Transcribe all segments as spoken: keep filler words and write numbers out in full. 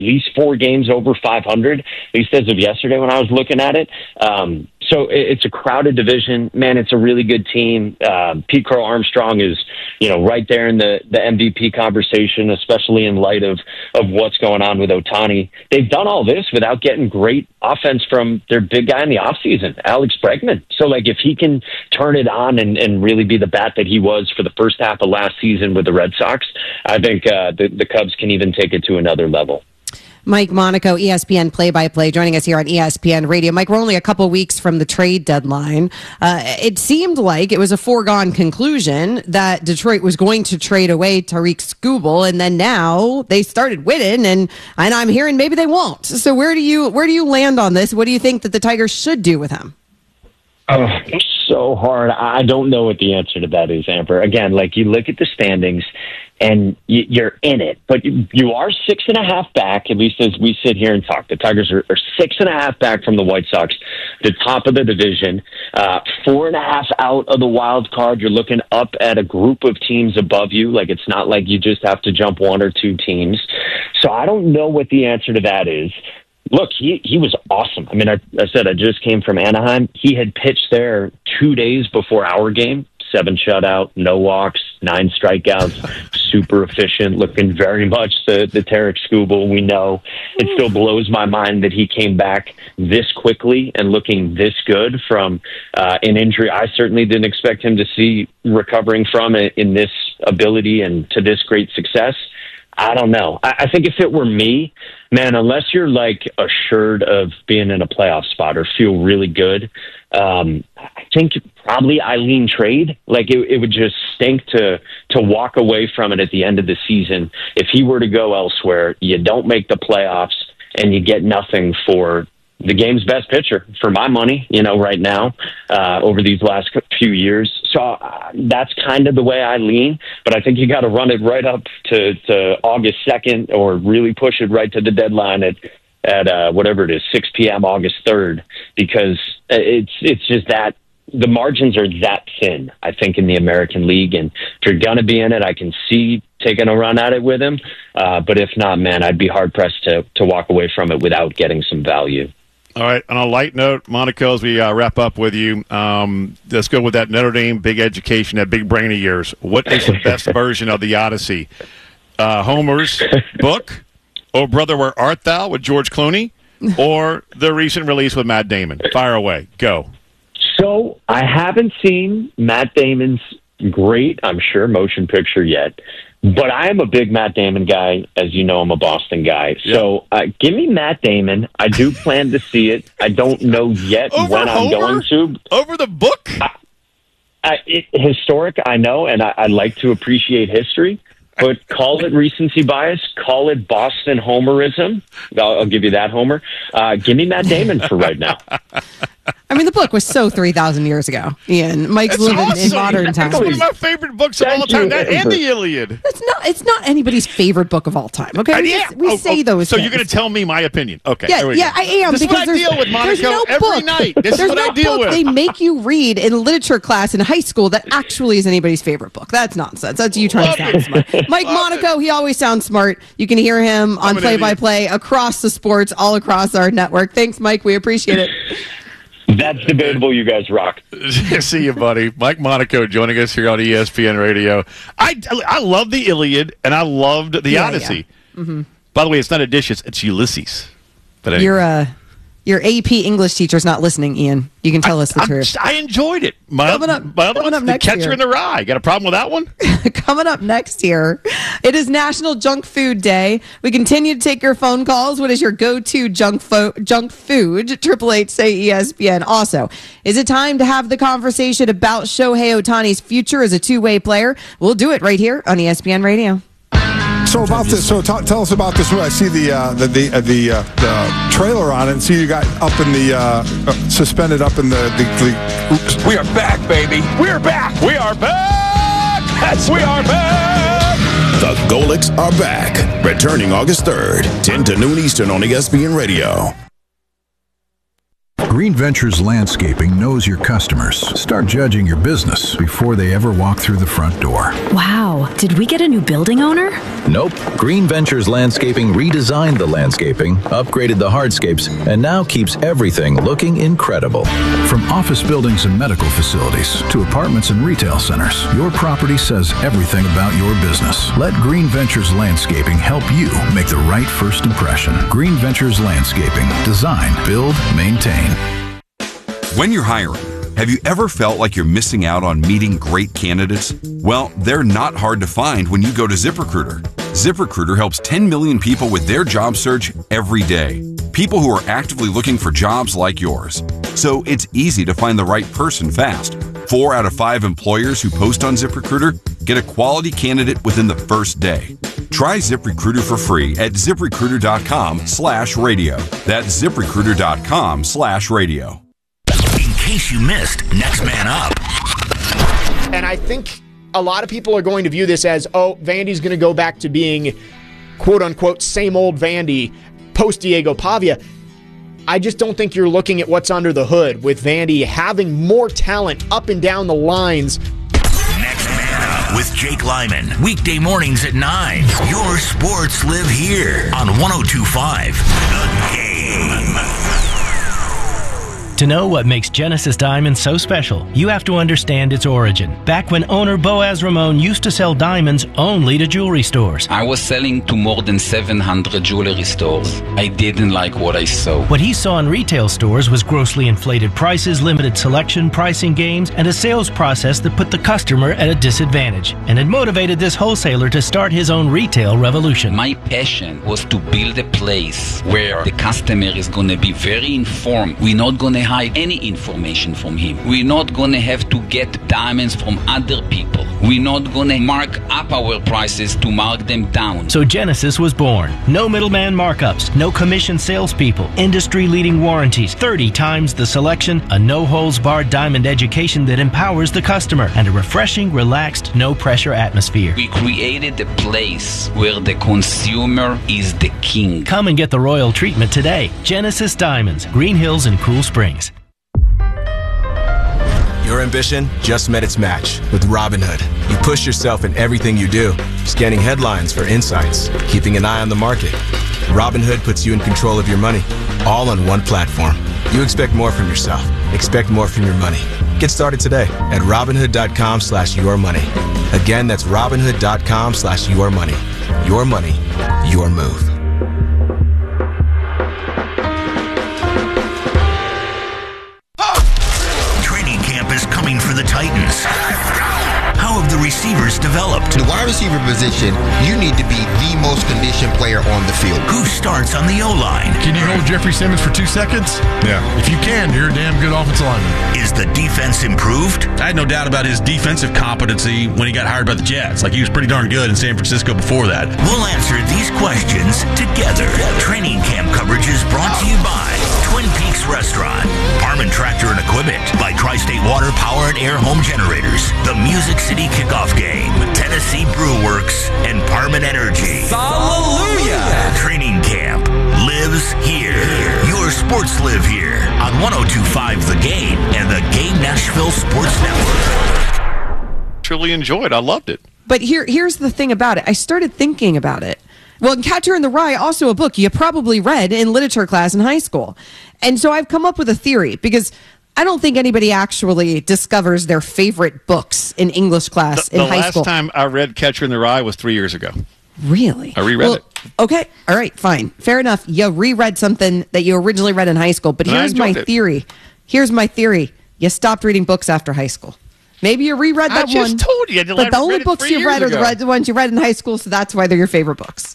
least four games over five hundred, at least as of yesterday when I was looking at it. Um, so it's a crowded division. Man, it's a really good team. Uh, Pete Carl Armstrong is, you know, right there in the, the M V P conversation, especially in light of, of what's going on with Ohtani. They've done all this without getting great offense from their big guy in the offseason, Alex Bregman. So, like, if he can turn it on and, and really be the bat that he was for the first half of last season with the Red Sox, I think uh, the, the Cubs can even take it to another level. Mike Monaco, E S P N play-by-play, joining us here on E S P N Radio. Mike, we're only a couple weeks from the trade deadline. Uh, it seemed like it was a foregone conclusion that Detroit was going to trade away Tarik Skubal, and then now they started winning, and and I'm hearing maybe they won't. So where do you where do you land on this? What do you think that the Tigers should do with him? Oh, so hard. I don't know what the answer to that is, Amber. Again, like, you look at the standings and you're in it, but you are six and a half back, at least as we sit here and talk. The Tigers are, are six and a half back from the White Sox, the top of the division, uh, four and a half out of the wild card. You're looking up at a group of teams above you. Like, it's not like you just have to jump one or two teams. So I don't know what the answer to that is. Look, he, he was awesome. I mean, I, I said I just came from Anaheim. He had pitched there two days before our game. Seven shutout, no walks, nine strikeouts, super efficient, looking very much the, the Tarik Skubal we know. It still blows my mind that he came back this quickly and looking this good from uh, an injury I certainly didn't expect him to see recovering from it in this ability and to this great success. I don't know. I, I think if it were me, man, unless you're like assured of being in a playoff spot or feel really good, um, I think probably I lean trade. Like, it, it would just stink to to walk away from it at the end of the season. If he were to go elsewhere, you don't make the playoffs and you get nothing for the game's best pitcher, for my money, you know, right now, uh, over these last few years. So uh, that's kind of the way I lean, but I think you got to run it right up to, to August second, or really push it right to the deadline at, at uh, whatever it is, six p.m. August third, because it's, it's just that the margins are that thin, I think, in the American League. And if you're going to be in it, I can see taking a run at it with him. Uh, but if not, man, I'd be hard pressed to, to walk away from it without getting some value. All right, on a light note, Monaco, as we uh, wrap up with you, um, let's go with that Notre Dame big education, that big brain of yours. What is the best version of the Odyssey? Uh, Homer's book, Oh Brother, Where Art Thou, with George Clooney, or the recent release with Matt Damon? Fire away. Go. So I haven't seen Matt Damon's great, I'm sure, motion picture yet. But I am a big Matt Damon guy. As you know, I'm a Boston guy. Yep. So uh, give me Matt Damon. I do plan to see it. I don't know yet Over when I'm Homer? going to. Over the book? I, I, it, historic, I know, and I, I like to appreciate history. But call it recency bias. Call it Boston Homerism. I'll, I'll give you that, Homer. Uh, give me Matt Damon for right now. I mean, the book was so three thousand years ago, Ian. Mike's It's living awesome. in modern times. It's one of my favorite books of Thank all time. you, That and Amber. the Iliad. It's not. It's not anybody's favorite book of all time. Okay, Uh, we, yeah. just- we Oh, say oh, those. So things. you're going to tell me my opinion? Okay. Yeah, there we yeah, go. I am. This is because what I there's, deal with, there's Monaco, no every book. night. This there's is what no I deal book with. they make you read in literature class in high school that actually is anybody's favorite book. That's nonsense. That's you trying to sound smart. Mike Love Monaco, he always sounds smart. You can hear him on I'm an Play by Play across the sports, all across our network. Thanks, Mike. We appreciate it. That's debatable. You guys rock. See you, buddy. Mike Monaco joining us here on E S P N Radio. I, I love the Iliad, and I loved the Yeah, Odyssey. yeah. Mm-hmm. By the way, it's not Odysseus, it's Ulysses. But anyway. Your uh, your A P English teacher's not listening, Ian. You can tell us the I'm truth. just- I enjoyed it. My, Coming up- my other coming one's up The next Catcher year. in the Rye. Got a problem with that one? Coming up next year, it is National Junk Food Day. We continue to take your phone calls. What is your go-to junk fo- junk food? Triple H say E S P N. Also, is it time to have the conversation about Shohei Ohtani's future as a two-way player? We'll do it right here on E S P N Radio. So about this, so t- tell us about this. I see the uh, the the, uh, the, uh, the trailer on it. And see you got up in the uh, uh, suspended up in the, the, the. Oops. We are back, baby. We are back. We are back. Yes, we are back. The Golics are back. Returning August third, ten to noon Eastern on E S P N Radio. Green Ventures Landscaping knows your customers. Start judging your business before they ever walk through the front door. Wow. Did we get a new building owner? Nope. Green Ventures Landscaping redesigned the landscaping, upgraded the hardscapes, and now keeps everything looking incredible. From office buildings and medical facilities to apartments and retail centers, your property says everything about your business. Let Green Ventures Landscaping help you make the right first impression. Green Ventures Landscaping. Design, build, maintain. When you're hiring, have you ever felt like you're missing out on meeting great candidates? Well, they're not hard to find when you go to ZipRecruiter. ZipRecruiter helps ten million people with their job search every day. People who are actively looking for jobs like yours. So it's easy to find the right person fast. Four out of five employers who post on ZipRecruiter get a quality candidate within the first day. Try ZipRecruiter for free at ZipRecruiter.com slash radio. That's ZipRecruiter.com slash radio. In case you missed Next Man Up. And I think a lot of people are going to view this as, oh, Vandy's going to go back to being, quote-unquote, same old Vandy post-Diego Pavia. I just don't think you're looking at what's under the hood with Vandy having more talent up and down the lines. Next Man Up with Jake Lyman. Weekday mornings at nine. Your sports live here on one oh two point five The Game. To know what makes Genesis Diamonds so special, you have to understand its origin. Back when owner Boaz Ramon used to sell diamonds only to jewelry stores. I was selling to more than seven hundred jewelry stores. I didn't like what I saw. What he saw in retail stores was grossly inflated prices, limited selection, pricing games, and a sales process that put the customer at a disadvantage. And it motivated this wholesaler to start his own retail revolution. My passion was to build a place where the customer is going to be very informed. We're not going to hide any information from him. We're not going to have to get diamonds from other people. We're not going to mark up our prices to mark them down. So Genesis was born. No middleman markups, no commission salespeople, industry-leading warranties, thirty times the selection, a no-holds-barred diamond education that empowers the customer, and a refreshing, relaxed, no-pressure atmosphere. We created a place where the consumer is the king. Come and get the royal treatment today. Genesis Diamonds, Green Hills and Cool Springs. Your ambition just met its match with Robinhood. You push yourself in everything you do, scanning headlines for insights, keeping an eye on the market. Robinhood puts you in control of your money, all on one platform. You expect more from yourself. Expect more from your money. Get started today at Robinhood.com slash your money. Again, that's Robinhood.com slash your money. Your money, your move. For the Titans. How have the receivers developed? The wide receiver position, you need to be the most conditioned player on the field. Who starts on the O-line? Can you hold Jeffrey Simmons for two seconds? Yeah. If you can, you're a damn good offensive lineman. Is the defense improved? I had no doubt about his defensive competency when he got hired by the Jets. Like, he was pretty darn good in San Francisco before that. We'll answer these questions together. Training camp coverage is brought to you by Twin Peaks Restaurant, Parman Tractor and Equipment, by Tri-State Water Power and Air Home Generators, the Music City Kickoff Game, Tennessee Brew Works, and Parman Energy. Hallelujah! Training camp lives here. Your sports live here on one oh two point five The Game and the Game Nashville Sports Network. Truly enjoyed. I loved it. But here, here's the thing about it. I started thinking about it. Well, Catcher in the Rye, also a book you probably read in literature class in high school. And so I've come up with a theory because I don't think anybody actually discovers their favorite books in English class the, in the high school. The last time I read Catcher in the Rye was three years ago. Really? I reread well, it. Okay. All right. Fine. Fair enough. You reread something that you originally read in high school. But And I here's my enjoyed it. theory. Here's my theory. You stopped reading books after high school. Maybe you reread that I just one. told you. I But the only read it books three you read years are the, ago. red- the ones you read in high school, so that's why they're your favorite books.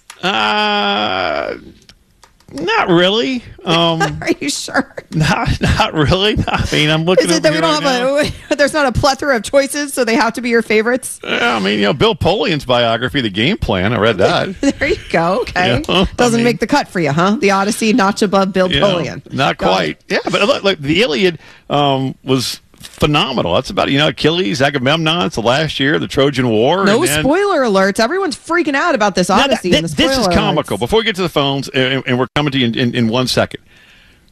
Uh, not really. Um, Are you sure? Not, not really. I mean, I'm looking. Is it that over we here don't right have a? There's not a plethora of choices, so they have to be your favorites. now. Yeah, I mean, you know, Bill Polian's biography, The Game Plan. I read that. There you go. Okay, Yeah, I doesn't mean- make the cut for you, huh? The Odyssey, notch above Bill You know, Polian. not Got quite. Yeah, but look, look the Iliad um, was phenomenal. That's about, you know, Achilles, Agamemnon. It's the last year, the Trojan War. No and then, spoiler alerts. Everyone's freaking out about this Now, Odyssey. that- and the this is spoiler comical. alerts. Before we get to the phones, and, and we're coming to you in, in, in one second.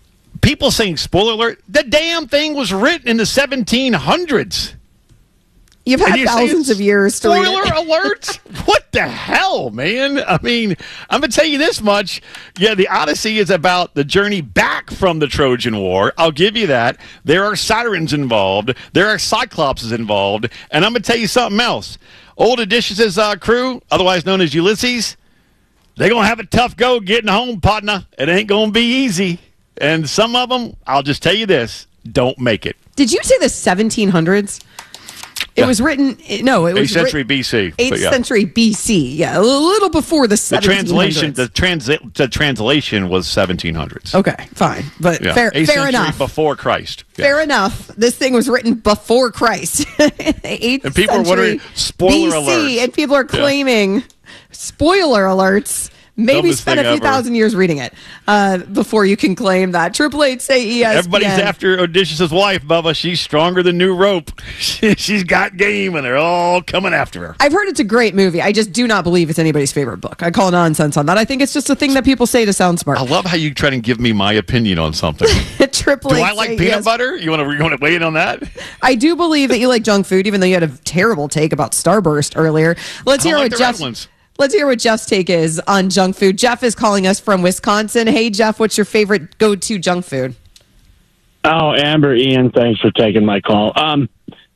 people saying spoiler alert. The damn thing was written in the seventeen hundreds. You've had thousands of years to read it. Spoiler alert! What the hell, man? I mean, I'm going to tell you this much. Yeah, the Odyssey is about the journey back from the Trojan War. I'll give you that. There are sirens involved. There are cyclopses involved. And I'm going to tell you something else. Old Odysseus' uh, crew, otherwise known as Ulysses, they're going to have a tough go getting home, partner. It ain't going to be easy. And some of them, I'll just tell you this, don't make it. Did you say the seventeen hundreds? It yeah. was written, no, it was eighth century writ- B C. eighth yeah. century B C, yeah, a little before the The seventeen hundreds. translation, the, transi- the translation was seventeen hundreds. Okay, fine, but yeah. fair, eighth fair century enough. Before Christ. Yeah. Fair enough. This thing was written before Christ. eighth and people are wondering, spoiler B C, alert. And people are claiming, yeah. spoiler alerts. Maybe Dumbest spend a few ever. thousand years reading it uh, before you can claim that. Triple Eight say E S P N. Everybody's after Odysseus' wife, Bubba. She's stronger than new rope. She's got game, and they're all coming after her. I've heard it's a great movie. I just do not believe it's anybody's favorite book. I call nonsense on that. I think it's just a thing that people say to sound smart. I love how you try to give me my opinion on something. Triple Do Eight I like say peanut yes. butter? You want to you want to weigh in on that? I do believe that you like junk food, even though you had a terrible take about Starburst earlier. Let's I hear don't like what the Jeff. red ones. Let's hear what Jeff's take is on junk food. Jeff is calling us from Wisconsin. Hey, Jeff, what's your favorite go-to junk food? Oh, Amber, Ian, thanks for taking my call. Um,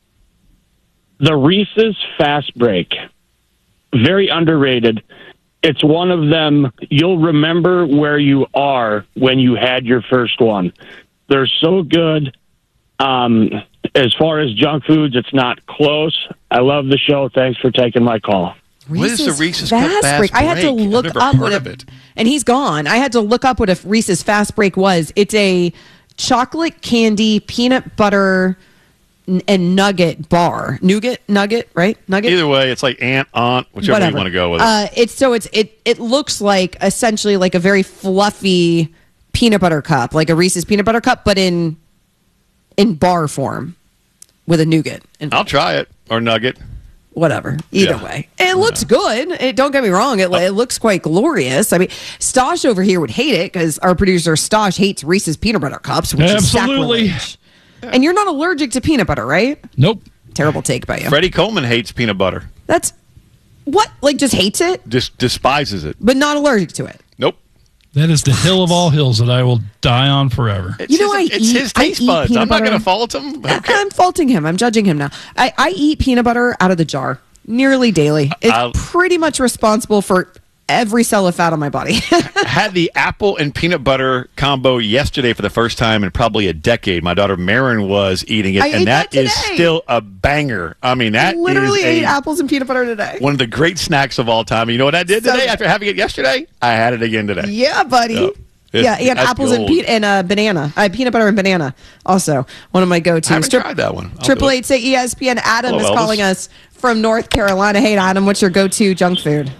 the Reese's Fast Break, very underrated. It's one of them, you'll remember where you are when you had your first one. They're so good. Um, as far as junk foods, it's not close. I love the show. Thanks for taking my call. What is the Reese's Fast, Fast Break? I had to Break? I've look never up heard what of a, it. and he's gone. I had to look up what a Reese's Fast Break was. It's a chocolate candy peanut butter n- and nugget bar. Nougat, nugget, right? Nugget. Either way, it's like aunt, aunt, whichever Whatever. you want to go with it. Uh, it's so it's it it looks like essentially like a very fluffy peanut butter cup, like a Reese's peanut butter cup, but in in bar form with a nougat. I'll try it or nugget. Whatever. Either Yeah. way, it looks good. It, don't get me wrong. It, it looks quite glorious. I mean, Stosh over here would hate it because our producer Stosh hates Reese's peanut butter cups, which Absolutely. is sacrilege. And you're not allergic to peanut butter, right? Nope. Terrible take by you. Freddie Coleman hates peanut butter. That's what? Like, just hates it, Just despises it. but not allergic to it. Nope. That is the hill of all hills that I will die on forever. It's You know, his, I it's eat- his I taste eat buds. peanut I'm not butter. going to fault him. Okay. I'm faulting him. I'm judging him now. I, I eat peanut butter out of the jar nearly daily. It's I'll- pretty much responsible for every cell of fat on my body. Had the apple and peanut butter combo yesterday for the first time in probably a decade. My daughter Marin was eating it, I and ate that that is today. still a banger. I mean, that is Literally ate a, apples and peanut butter today. one of the great snacks of all time. You know what I did So today good. after having it yesterday? I had it again today. Yeah, buddy. Yeah. It's- Yeah, and that's apples and, gold. pe- and uh, banana. Uh, peanut butter and banana. Also, one of my go-tos. I haven't tried that one. I'll do Triple it. eight say E S P N. Adam Hello, is Elvis. calling us from North Carolina. Hey, Adam, what's your go-to junk food?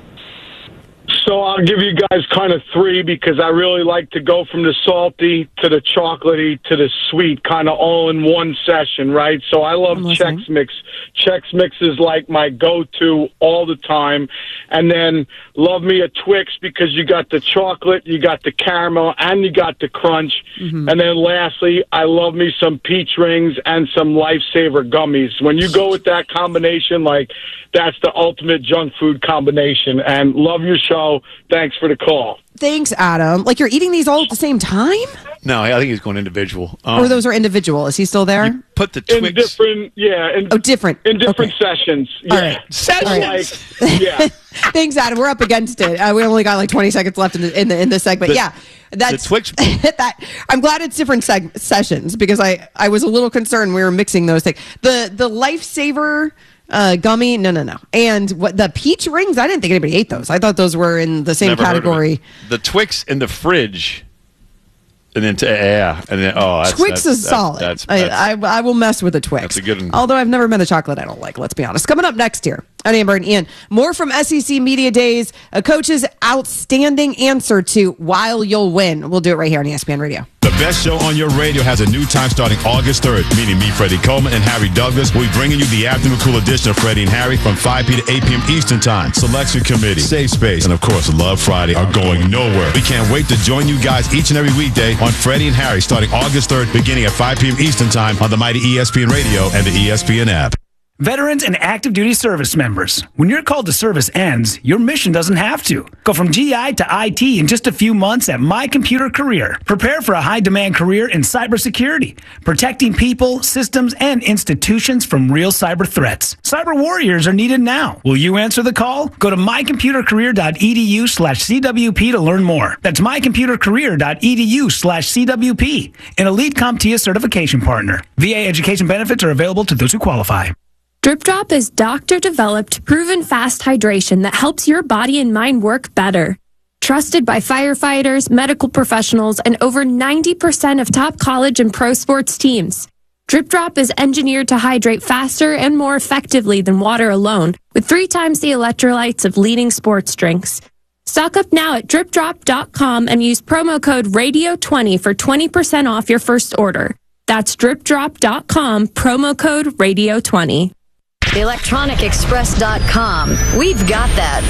So I'll give you guys kind of three because I really like to go from the salty to the chocolatey to the sweet, kind of all in one session, right? So I love Chex Mix. Chex Mix is like my go-to all the time. And then love me a Twix because you got the chocolate, you got the caramel, and you got the crunch. Mm-hmm. And then lastly, I love me some peach rings and some Lifesaver gummies. When you go with that combination, like that's the ultimate junk food combination. And love your show. Thanks for the call. Thanks, Adam. Like, you're eating these all at the same time? No, I think he's going individual. Um, or those are individual? Is he still there? Put the In different, yeah. In, oh, different. In different sessions. Yeah. All right. Sessions. Like, yeah. Thanks, Adam. We're up against it. Uh, we only got like twenty seconds left in the in the in this segment. The- yeah, that's the Twix. that. I'm glad it's different seg- sessions because I I was a little concerned we were mixing those things. The the Lifesaver uh, gummy, no, no, no, and what the peach rings? I didn't think anybody ate those. I thought those were in the same Never heard of category. it. The Twix in the fridge. And then, to, yeah, and then, oh, that's, Twix that's, is that's, solid. That's, I, that's, I I will mess with a Twix. That's a good one. Although I've never met a chocolate I don't like, let's be honest. Coming up next here on Amber and Ian, more from S E C Media Days, a coach's outstanding answer to "While You'll Win." We'll do it right here on E S P N Radio. The best show on your radio has a new time starting August third, meaning me, Freddie Coleman, and Harry Douglas will be bringing you the afternoon cool edition of Freddie and Harry from five p.m. to eight p.m. Eastern Time. Selection Committee, Safe Space, and of course, Love Friday are going nowhere. We can't wait to join you guys each and every weekday on Freddie and Harry starting August third, beginning at five p.m. Eastern Time on the mighty E S P N Radio and the E S P N app. Veterans and active duty service members, when your call to service ends, your mission doesn't have to. Go from G I to I T in just a few months at My Computer Career. Prepare for a high-demand career in cybersecurity, protecting people, systems, and institutions from real cyber threats. Cyber warriors are needed now. Will you answer the call? Go to mycomputercareer.edu slash CWP to learn more. That's mycomputercareer.edu slash CWP, an elite CompTIA certification partner. V A education benefits are available to those who qualify. Drip Drop is doctor-developed, proven fast hydration that helps your body and mind work better. Trusted by firefighters, medical professionals, and over ninety percent of top college and pro sports teams. Drip Drop is engineered to hydrate faster and more effectively than water alone, with three times the electrolytes of leading sports drinks. Stock up now at drip drop dot com and use promo code radio twenty for twenty percent off your first order. That's drip drop dot com, promo code radio twenty. electronic express dot com. We've got that.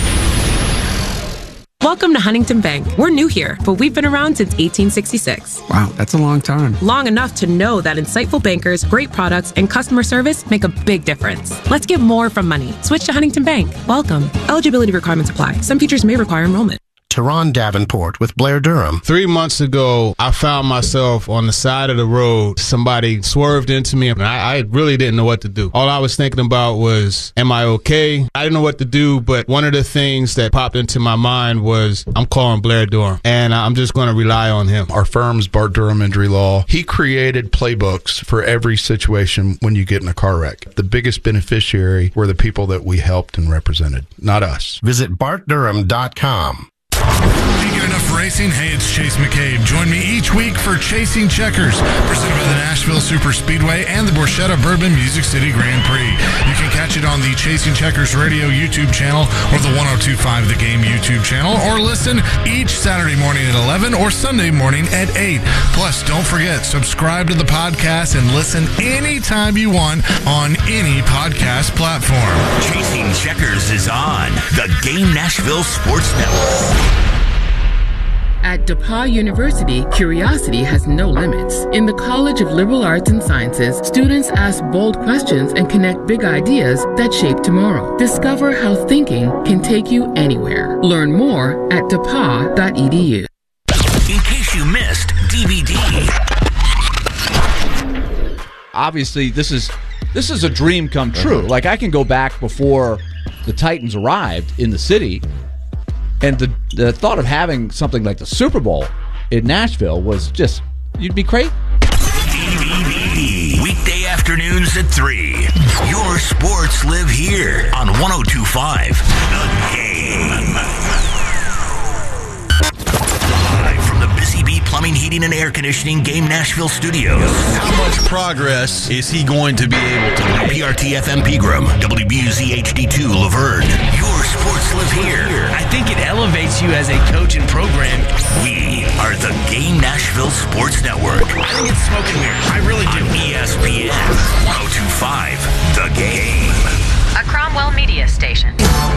Welcome to Huntington Bank. We're new here, but we've been around since eighteen sixty-six. Wow, that's a long time. Long enough to know that insightful bankers, great products, and customer service make a big difference. Let's get more from money. Switch to Huntington Bank. Welcome. Eligibility requirements apply. Some features may require enrollment. Teron Davenport with Blair Durham. Three months ago, I found myself on the side of the road. Somebody swerved into me, and I, I really didn't know what to do. All I was thinking about was, am I okay? I didn't know what to do, but one of the things that popped into my mind was, I'm calling Blair Durham, and I'm just going to rely on him. Our firm's Bart Durham Injury Law. He created playbooks for every situation when you get in a car wreck. The biggest beneficiary were the people that we helped and represented, not us. Visit bart durham dot com. Can't get enough racing? Hey, it's Chase McCabe. Join me each week for Chasing Checkers, presented by the Nashville Super Speedway and the Borchetta Bourbon Music City Grand Prix. You can catch it on the Chasing Checkers Radio YouTube channel or the one oh two point five The Game YouTube channel, or listen each Saturday morning at eleven or Sunday morning at eight. Plus, don't forget, subscribe to the podcast and listen anytime you want on any podcast platform. Chasing Checkers is on the Game Nashville Sports Network. At DePauw University, curiosity has no limits. In the College of Liberal Arts and Sciences, students ask bold questions and connect big ideas that shape tomorrow. Discover how thinking can take you anywhere. Learn more at depaw dot e d u. In case you missed D V D. Obviously, this is this is a dream come true. Like, I can go back before the Titans arrived in the city, and the, the thought of having something like the Super Bowl in Nashville was just, you'd be crazy. D V D. Weekday afternoons at three. Your sports live here on one oh two point five The Game. Live from the Busy Bee Plumbing, Heating, and Air Conditioning Game Nashville Studios. How much progress is he going to be able to make? P R T F M Pegram, W B U Z H D two Laverne. Your sports live here. I think it elevates you as a coach and program. We are the Game Nashville Sports Network. I think it's smoke and mirrors. I really do. On E S P N one oh two point five The Game. A Cromwell Media Station.